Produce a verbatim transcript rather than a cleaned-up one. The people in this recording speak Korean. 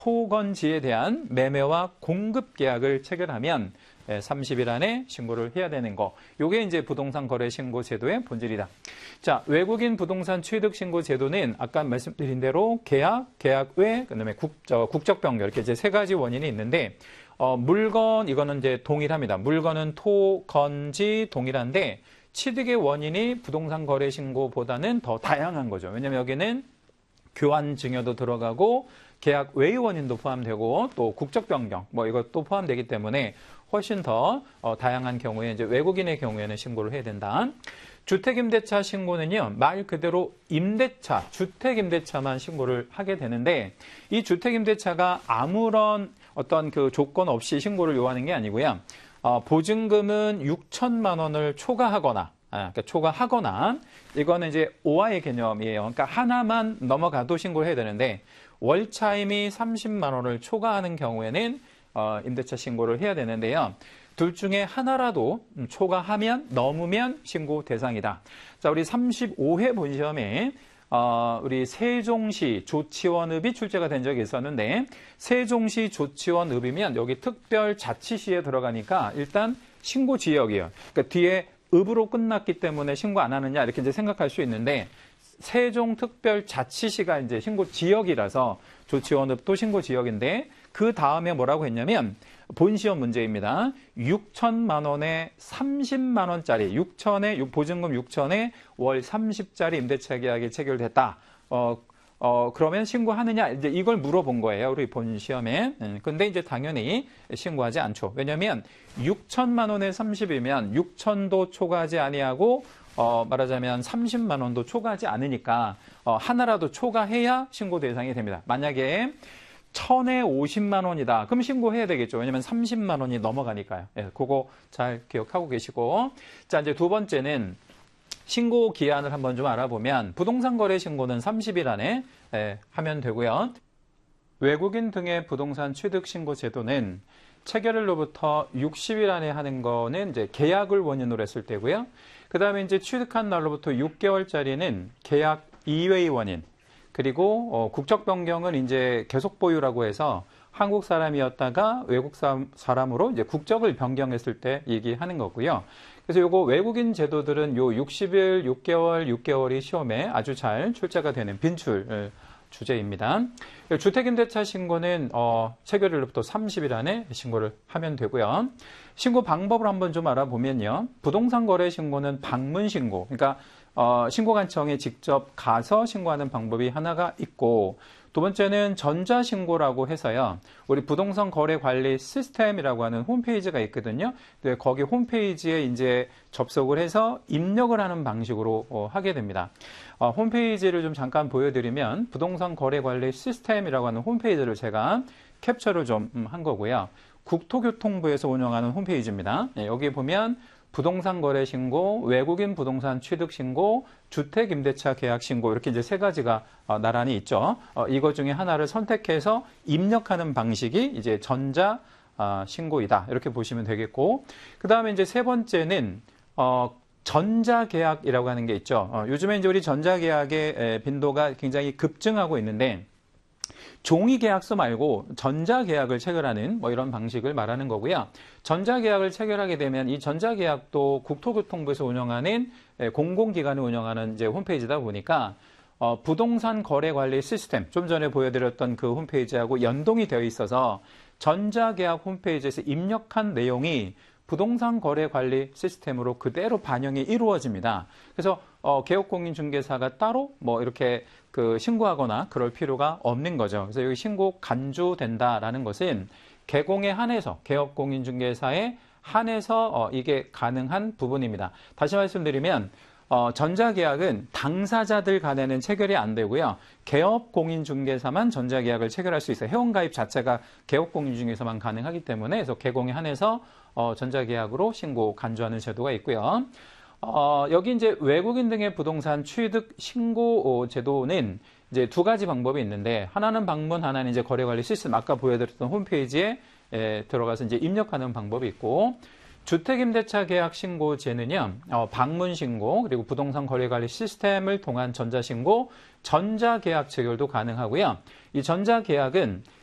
토건지에 대한 매매와 공급 계약을 체결하면 삼십 일 안에 신고를 해야 되는 거. 요게 이제 부동산 거래 신고 제도의 본질이다. 자, 외국인 부동산 취득 신고 제도는 아까 말씀드린 대로 계약, 계약 외, 그다음에 국, 저, 국적 변경 이렇게 이제 세 가지 원인이 있는데 어, 물건 이거는 이제 동일합니다. 물건은 토, 건지 동일한데 취득의 원인이 부동산 거래 신고보다는 더 다양한 거죠. 왜냐면 여기는 교환 증여도 들어가고 계약 외의 원인도 포함되고 또 국적 변경 뭐 이것도 포함되기 때문에 훨씬 더 어, 다양한 경우에 이제 외국인의 경우에는 신고를 해야 된다. 주택임대차 신고는요, 말 그대로 임대차, 주택임대차만 신고를 하게 되는데 이 주택임대차가 아무런 어떤 그 조건 없이 신고를 요하는 게 아니고요. 어, 보증금은 육천만 원을 초과하거나, 아, 그러니까 초과하거나, 이거는 이제 오아의 개념이에요. 그러니까 하나만 넘어가도 신고를 해야 되는데 월차임이 삼십만 원을 초과하는 경우에는 어, 임대차 신고를 해야 되는데요. 둘 중에 하나라도 초과하면 넘으면 신고 대상이다. 자, 우리 삼십오 회 본시험에 어, 우리 세종시 조치원읍이 출제가 된 적이 있었는데 세종시 조치원읍이면 여기 특별자치시에 들어가니까 일단 신고 지역이에요. 그러니까 뒤에 읍으로 끝났기 때문에 신고 안 하느냐 이렇게 이제 생각할 수 있는데 세종특별자치시가 이제 신고 지역이라서 조치원읍도 신고 지역인데 그 다음에 뭐라고 했냐면 본시험 문제입니다. 육천만 원에 삼십만 원짜리 육천에 보증금 육천에 월 삼십짜리 임대차 계약이 체결됐다. 어, 어 그러면 신고하느냐 이제 이걸 물어본 거예요. 우리 본시험에. 근데 이제 당연히 신고하지 않죠. 왜냐하면 육천만 원에 삼십이면 육천도 초과하지 아니하고 어, 말하자면 삼십만 원도 초과하지 않으니까 어, 하나라도 초과해야 신고 대상이 됩니다. 만약에 천에 오십만 원이다. 그럼 신고해야 되겠죠. 왜냐면 삼십만 원이 넘어가니까요. 예, 그거 잘 기억하고 계시고. 자, 이제 두 번째는 신고 기한을 한번 좀 알아보면 부동산 거래 신고는 삼십 일 안에 예, 하면 되고요. 외국인 등의 부동산 취득 신고 제도는 체결일로부터 육십 일 안에 하는 거는 이제 계약을 원인으로 했을 때고요. 그 다음에 이제 취득한 날로부터 육 개월짜리는 계약 이외의 원인. 그리고 어, 국적 변경은 이제 계속 보유라고 해서 한국 사람이었다가 외국 사람으로 이제 국적을 변경했을 때 얘기하는 거고요. 그래서 요거 외국인 제도들은 요 육십 일, 육 개월, 육 개월이 시험에 아주 잘 출제가 되는 빈출 주제입니다. 주택임대차 신고는 어, 체결일로부터 삼십 일 안에 신고를 하면 되고요. 신고 방법을 한번 좀 알아보면요. 부동산 거래 신고는 방문 신고, 그러니까 어, 신고관청에 직접 가서 신고하는 방법이 하나가 있고 두 번째는 전자신고라고 해서요. 우리 부동산 거래 관리 시스템이라고 하는 홈페이지가 있거든요. 네, 거기 홈페이지에 이제 접속을 해서 입력을 하는 방식으로 어, 하게 됩니다. 어, 홈페이지를 좀 잠깐 보여드리면 부동산 거래 관리 시스템이라고 하는 홈페이지를 제가 캡처를 좀 한 거고요. 국토교통부에서 운영하는 홈페이지입니다. 네, 여기 보면 부동산 거래 신고, 외국인 부동산 취득 신고, 주택 임대차 계약 신고 이렇게 이제 세 가지가 어, 나란히 있죠. 어, 이것 중에 하나를 선택해서 입력하는 방식이 이제 전자 어, 신고이다. 이렇게 보시면 되겠고, 그 다음에 이제 세 번째는 어, 전자 계약이라고 하는 게 있죠. 어, 요즘에 이제 우리 전자 계약의 에, 빈도가 굉장히 급증하고 있는데. 종이 계약서 말고 전자 계약을 체결하는 뭐 이런 방식을 말하는 거고요. 전자 계약을 체결하게 되면 이 전자 계약도 국토교통부에서 운영하는 공공기관이 운영하는 이제 홈페이지다 보니까 어, 부동산 거래 관리 시스템 좀 전에 보여드렸던 그 홈페이지하고 연동이 되어 있어서 전자 계약 홈페이지에서 입력한 내용이 부동산 거래 관리 시스템으로 그대로 반영이 이루어집니다. 그래서 어, 개업공인중개사가 따로 뭐 이렇게 그 신고하거나 그럴 필요가 없는 거죠. 그래서 여기 신고 간주된다라는 것은 개공에 한해서 개업공인중개사에 한해서 어, 이게 가능한 부분입니다. 다시 말씀드리면 어, 전자계약은 당사자들 간에는 체결이 안 되고요. 개업공인중개사만 전자계약을 체결할 수 있어요. 회원가입 자체가 개업공인중개사만 가능하기 때문에 그래서 개공에 한해서 어, 전자계약으로 신고 간주하는 제도가 있고요. 어, 여기 이제 외국인 등의 부동산 취득 신고 제도는 이제 두 가지 방법이 있는데 하나는 방문, 하나는 이제 거래관리 시스템 아까 보여드렸던 홈페이지에 에, 들어가서 이제 입력하는 방법이 있고. 주택임대차 계약 신고제는요, 어, 방문 신고, 그리고 부동산 거래관리 시스템을 통한 전자신고, 전자계약 체결도 가능하고요. 이 전자계약은